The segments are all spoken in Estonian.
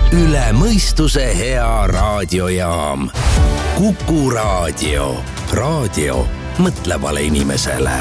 Üle mõistuse hea raadiojaam. Kuku raadio. Raadio mõtlevale inimesele.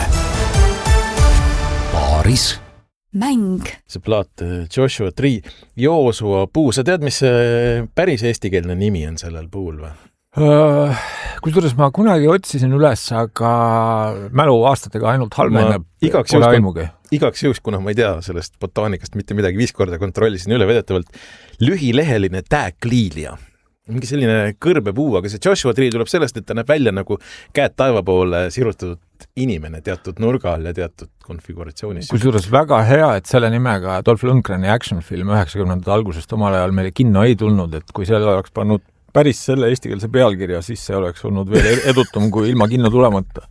Paaris. Mäng. See plaat Joshua Tree, Joosua puu. Sa tead, mis see päris eestikeelne nimi on sellel puul või? Kusjuures ma kunagi otsisin üles, aga mälu aastatega ainult halveneb. Igaks juhuks, kuna ma ei tea sellest botaanikast mitte midagi, 5 korda kontrollisin üle vedetavalt. Lühileheline tääkliilia. Mingi selline kõrbepuu, aga see Joshua Tree tuleb sellest, et ta näeb välja nagu käed taeva poole sirutatud inimene teatud nurgal ja teatud konfiguratsioonis. Kusjuures väga hea, et selle nimega Dolph Lundgreni actionfilm 90. algusest omal ajal meile kinno ei tulnud, et kui selle oleks pannud päris selle eestikeelse pealkirja, siis see oleks olnud veel edutum kui ilma kinno tulemata.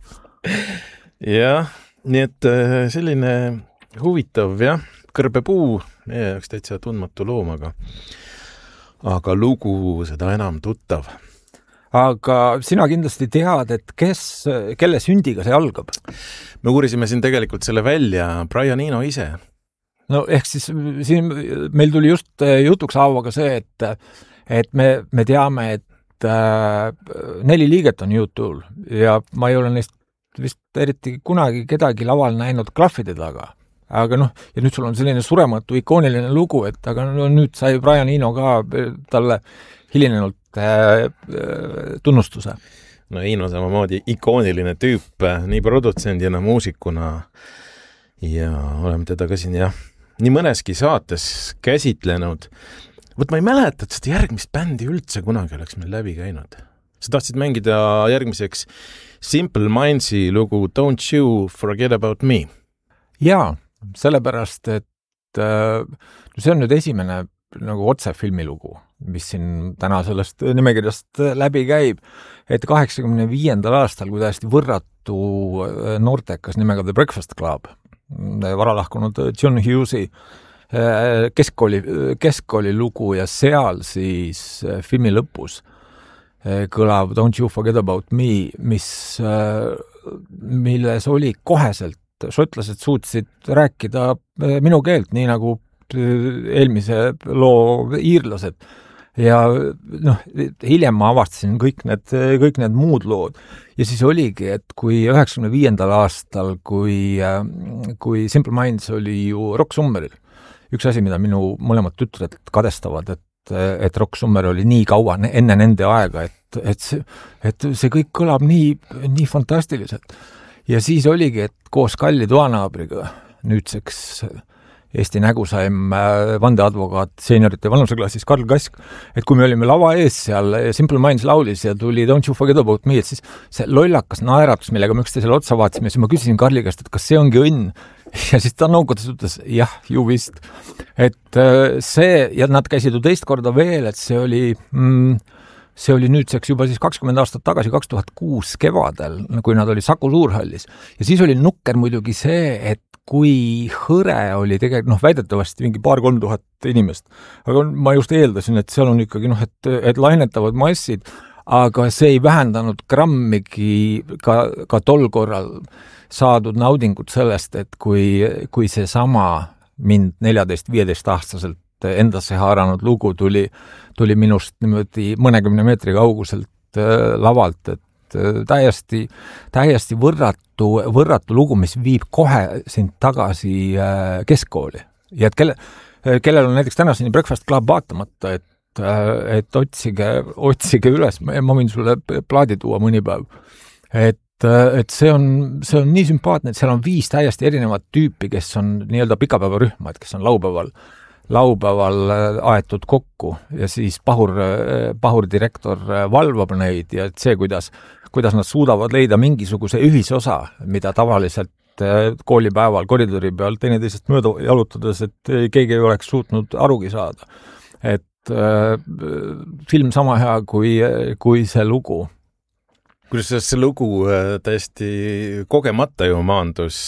Jah, nii et selline huvitav, jah, kõrbepuu, meie jaoks täitsa tundmatu loom, aga lugu seda enam tuttav. Aga sina kindlasti tead, et kelle sündiga see algab? Me uurisime siin tegelikult selle välja, Brian Eno ise. No ehk siis siin meil tuli just jutuks haavaga see, et me teame, et 4 liiget on U2 ja ma ei ole neist vist eriti kunagi kedagi laval näinud klahvide taga. Aga ja nüüd sul on selline surematu ikooniline lugu, et aga nüüd sai Brian Eno ka talle hilinenult tunnustuse. No Eno samamoodi ikooniline tüüp, nii produtsendina, muusikuna ja oleme teda ka siin nii mõneski saates käsitlenud. Võt ma ei mäleta, et seda järgmist bändi üldse kunagi oleks meil läbi käinud. Sa tahtsid mängida järgmiseks Simple Mindsi lugu Don't You Forget About Me. Jaa, sellepärast, et see on nüüd esimene nagu otse filmilugu, mis siin täna sellest nimekirjast läbi käib, et 85. aastal, kui täiesti võrratu noortekas nimega The Breakfast Club, varalahkunud John Hughes'i keskkooli lugu ja seal siis filmi lõpus kõlav Don't You Forget About Me, milles oli koheselt šotlased suutsid rääkida minu keelt, nii nagu eelmise loo iirlased. Ja hiljem ma avastasin kõik need muud lood. Ja siis oligi, et kui 95. aastal, kui Simple Minds oli ju Rock Summeril, üks asi, mida minu mõlemad tütred kadestavad, et Rock Summer oli nii kaua enne nende aega, et see kõik kõlab nii fantastiliselt. Ja siis oligi, et koos kalli toanaabriga nüüdseks Eesti nägusaim vandeadvokaat seeniorite vanuseklassis Karl Kask, et kui me olime lava ees seal, Simple Minds laulis ja tuli Don't You Forget About Me, et siis see lollakas naeratus, millega me üksteisele otsa vaatasime, siis ma küsisin Karli käest, et kas see ongi õnn? Ja siis ta noogutas ütles, jah, ju vist. Et see, ja nad käisid ju teist korda veel, et see oli nüüdseks juba siis 20 aastat tagasi, 2006 kevadel, kui nad oli Saku Suurhallis. Ja siis oli nukker muidugi see, et kui hõre oli tegelikult, väidetavasti mingi 2-3 inimest. Aga ma just eeldasin, et seal on ikkagi, et lainetavad massid, aga see ei vähendanud grammigi ka tol korral saadud naudingut sellest, et kui see sama mind 14-15 aastaselt endasse haaranud lugu tuli minust niimoodi mõnekümne meetri kauguselt lavalt, et täiesti võrratu lugu, mis viib kohe sind tagasi keskkooli. Ja et kellel on näiteks tänaseni Breakfast Club vaatamata, et otsige üles, ma võin sulle plaadi tuua mõni päev. Et see on nii sümpaatne, et seal on 5 täiesti erinevat tüüpi, kes on nii-öelda pikapäevarühmad, kes on laupäeval aetud kokku ja siis pahurdirektor valvab neid ja et see, kuidas nad suudavad leida mingisuguse ühisosa, mida tavaliselt koolipäeval koridori peal teineteisest mööda jalutades, et keegi ei oleks suutnud arugi saada. Et film sama hea kui see lugu. Kuidas see lugu täiesti kogemata ju maandus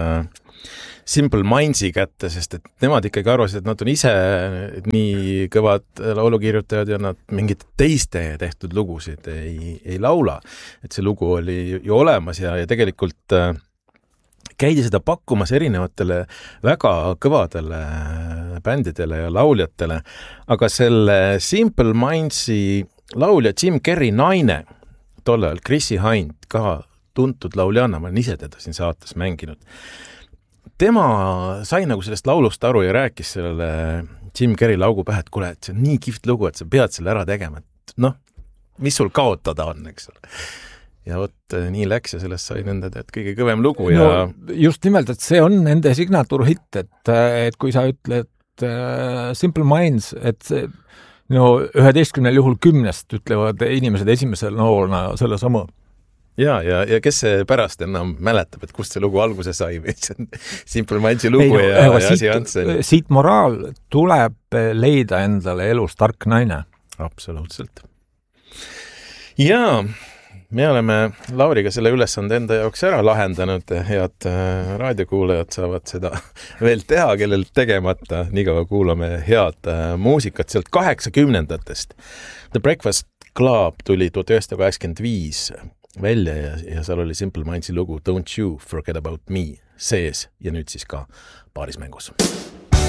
Simple Mindsi kätte, sest et nemad ikkagi arvasid, et nad on ise nii kõvad laulukirjutajad ja nad mingid teiste tehtud lugusid ei laula. Et see lugu oli ju olemas ja tegelikult käidi seda pakkumas erinevatele väga kõvadele bändidele ja lauljatele, aga selle Simple Mindsi laulja Jim Carrey naine, tol ajal Chrissy Hind, ka tuntud lauljanna, ma olen ise teda siin saates mänginud. Tema sai nagu sellest laulust aru ja rääkis sellele Jim Carrey laugu pähe, et kuule, et see on nii kihvt lugu, et sa pead selle ära tegema. Et noh, mis sul kaotada on, eks ole. Ja vot nii läks ja sellest sai nende kõige kõvem lugu. No, just nimelt, et see on nende signatuurhitt, et kui sa ütled Simple Minds, et see, 11 juhul 10 ütlevad inimesed esimesel noolna selle sama. Ja kes see pärast enam mäletab, et kust see lugu alguse sai või see on Simple Mindsi lugu ja asi Hansen. Siit moraal tuleb leida endale elus tark naine. Absoluutselt. Ja me oleme Lauriga selle ülesande enda jaoks ära lahendanud. Head raadiokuulajad saavad seda veel teha, kellel tegemata. Niikaua kuulame head muusikat sealt 80-ndatest. The Breakfast Club tuli 1985 välja ja seal oli Simple Mindsi lugu Don't You Forget About Me sees ja nüüd siis ka paarismängus.